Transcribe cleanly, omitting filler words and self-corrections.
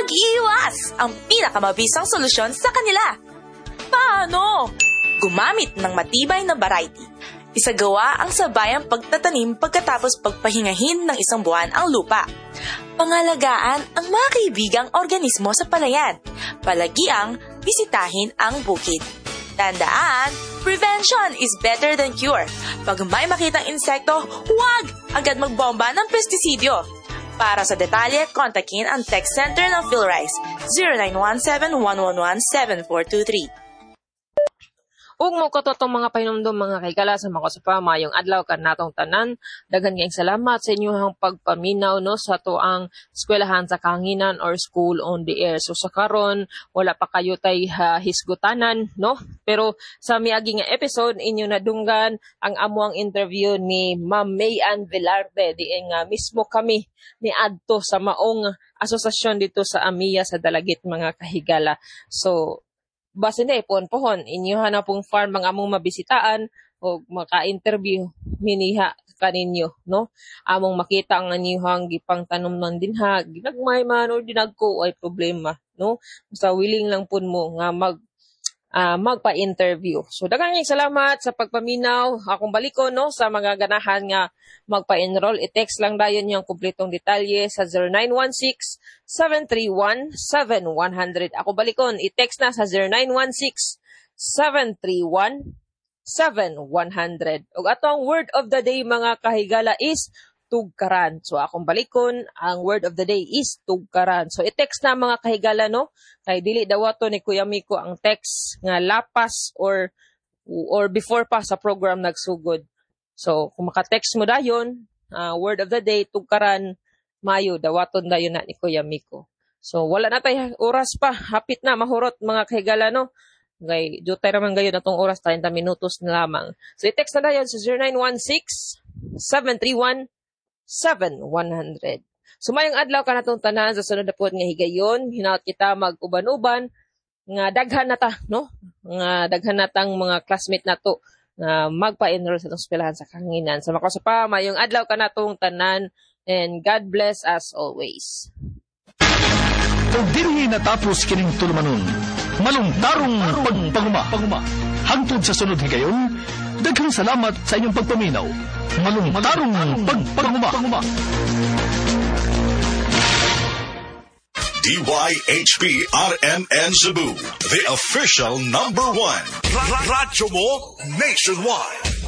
pag-iwas ang pinakamabisang solusyon sa kanila. Paano? Gumamit ng matibay na variety. Isagawa ang sabayang pagtatanim pagkatapos pagpahingahin ng isang buwan ang lupa. Pangalagaan ang mga kaibigang organismo sa palayan. Palagiang bisitahin ang bukid. Tandaan, prevention is better than cure. Pag may makitang insekto, huwag agad magbomba ng pestisidyo. Para sa detalye, kontakin ang text center ng PhilRice 0917-111-7423. Ug mo katotong mga pahinumdum mga kaigala sa mga kasapa mayong adlaw kan natong tanan. Daghan kayong salamat sa inyong pagpaminaw no sa tuang eskwelahan sa kahanginan or school on the air. So sa karon wala pa kayo tay hisgutanan no. Pero sa miagi nga episode inyo nadunggan ang amuang interview ni Ma'am Mayan Velarde di nga mismo kami ni adto sa maong asosasyon dito sa AMIA sa Dalagit mga kahigala. So base na pohon inyo na pong farm mga among mabisitaan o maka-interview miniha kaninyo no among makita ang inyong gipang tanumnon dinha ginagmay man or dinagko ay problema no basta willing lang pud mo nga magpa-interview. So daghang salamat sa pagpaminaw. Akong balikon no sa mga ganahan nga magpa-enroll. I-text lang dayon yung kumpletong detalye sa 0916-731-7100. Ako balikon, i-text na sa 0916-731-7100. Ug atong word of the day mga kahigala is tugkaran. So akong balikon, ang word of the day is tugkaran. So i-text na mga kahigala no. Kay dili dawato ni Kuya Miko ang text nga lapas or before pa sa program nagsugod. So kung maka-text mo dayon, word of the day tugkaran mayo dawaton dayon na ni Kuya Miko. So wala na tay oras pa, hapit na mahurot mga kahigala no. Kay jutay raman gayon atong oras 30 minutos na lamang. So i-text na dayon sa 0916-731-7100. Sumayong adlaw ka natong tanan sa sunod na po nga higayon. Hinaot kita mag-uban-uban nga daghan na ta, no? Nga daghan na tang mga classmate nato nga magpa-enroll sa itong eskwelahan sa kahanginan. Sa makasapa, mayong adlaw ka natong tanan and God bless as always. Kung diri natapos kining tulumanon, malungtarong pagpanguma. Hangtod sa sunod higayon, daghang salamat sa inyong pagpaminaw. Malungtarong pagpanguma. DYHP RMN Cebu, the official #1. Radyo mo nationwide.